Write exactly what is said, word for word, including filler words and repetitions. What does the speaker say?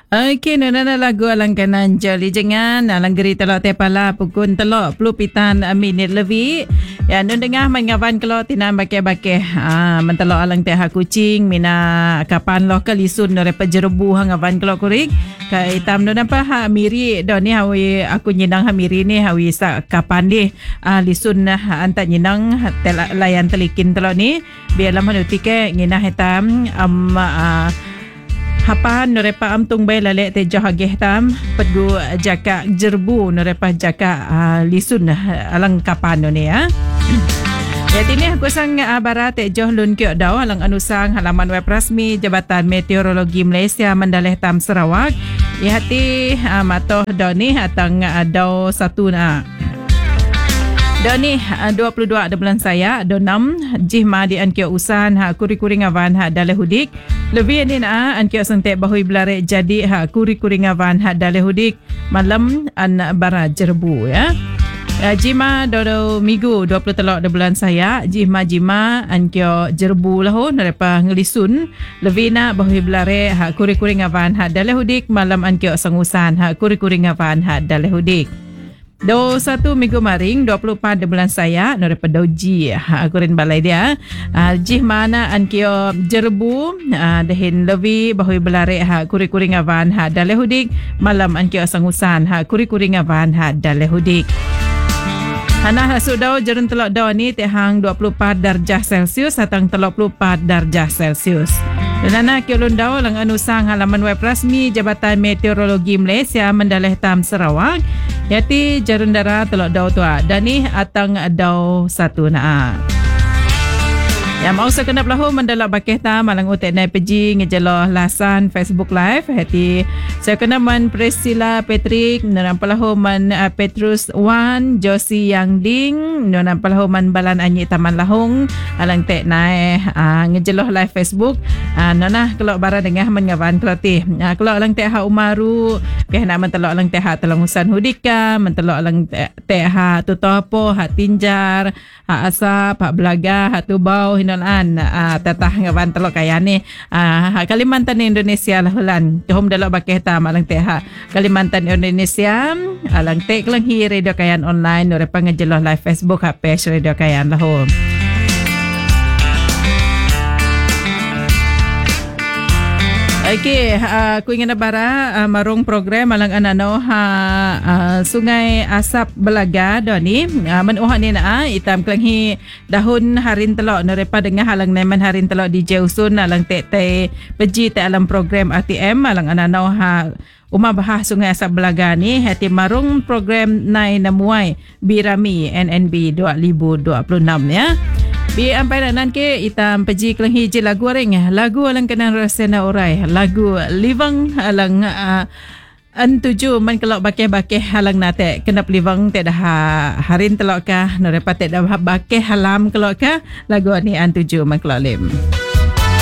Okey, nana lagu alang kanan jali jangan alang geri telok tepala pukun telok puluh pitan minit lebih. Ya nun dengah mengawan kalau tinan bake-bake. Ah mentelok alang teh kucing mina kapan lo ke lisun nore pejerebu hang awan kalau kurik. Ka hitam nun apa ha miri do ni hawi aku nyinang ha miri ni hawi sa kapan di ah lisun anta nyinang layan telikin telok ni biarlah manutike ngina hitam am ah, hapan norepa am tung bay lalek te jahageh tam pegu jaka jerbu norepa jaka uh, lisun alang kapan no ni ya. Ya tini aku sang uh, barat te joh lun kyo daw alang anusang halaman web rasmi Jabatan Meteorologi Malaysia Mandaleh Tam Sarawak. Ya hati uh, matoh daw ni atang uh, daw satu na. Do ni dua puluh dua ada bulan saya do enam jihma di an kio usan ha kuri-kuri ngawan ha dale hudik lebih ni na an kio sente bahui belare jadi ha kuri-kuri ngawan ha dale hudik malam an bara jerbu ya. Jima do do minggu dua puluh telok ada bulan saya jihma jima an kio jerbu lahu nerepa ngelisun lebih na bahui belare ha kuri-kuri ngawan ha dale hudik malam an kio sangusan ha kuri-kuri ngawan ha dale hudik. Do satu minggu maring dua puluh empat bulan saya nore pedoji aku rin balai dia uh, jih mana an kio jerbu uh, dehin levi bahui belare ha kuri-kuri ngawan ha dale hudik malam an kio sangusan ha kuri-kuri ngawan ha dale hudik. Hanah hasuk daw jerun telok daw ni tehang dua puluh empat darjah Celsius atang tiga puluh empat darjah Celsius. Dan anak kiolun daw lang anusang halaman web rasmi Jabatan Meteorologi Malaysia Mandaleh Tam Sarawak. Yati jarun dara telok daw tua. Dan ni atang daw satu na. Ya mau sekena pelahu mendalam bakeh tam malang utek naik peji ngejaloh lasan Facebook Live. Hati saya kena man Priscilla Patrick, nonam pelahu man uh, Petrus Wan, Josie Yang Ding, nonam pelahu man Balan Anyi Taman Lahong, alang tek naik uh, ngejaloh live Facebook. Uh, nona kalau bara dengah mengawan kelati. Uh, kalau alang tek ha Umaru, keh nak mentelok alang tek ha Telangusan Hudika, mentelok alang tek ha Tutopo, ha Tinjar, ha Asap, ha Belaga, ha Tubau, an uh, tatah ngawan telok kaya ni uh, Kalimantan Indonesia lah hulan kehom dalok bakeh ta malang teh ha Kalimantan Indonesia alang teh kelang hi radio kayan online nore pangejeloh live Facebook ha page radio kayan lah ho. Okey, uh, ku ingin bara uh, marung program malang anano ha uh, Sungai Asap Belaga do ni uh, menuha ni na itam kelanghi dahun harin telok nerepa dengah halang neman harin telok di Jeusun alang tete peji te alam program R T M alang anano ha Uma Bahah Sungai Asap Belaga ni hati marung program nai namuai Birami N N B dua ribu dua puluh enam ya. Bi ampai nan ke itam peji kelang hiji lagu ring lagu alang kenan rasena orai lagu livang alang uh, an tuju man kelok bakeh-bakeh halang nate kenap livang te dah harin telok ka norepa te dah bakeh halam kelok ka lagu ni an tuju man kelok lim.